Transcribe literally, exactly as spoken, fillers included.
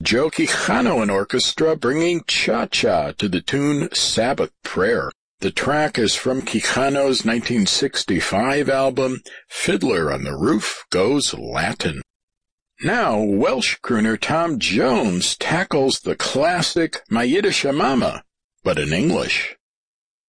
Joe Quijano and Orchestra bringing Cha-Cha to the tune Sabbath Prayer. The track is from Quijano's nineteen sixty-five album, Fiddler on the Roof Goes Latin. Now, Welsh crooner Tom Jones tackles the classic My Yiddish Mama, but in English.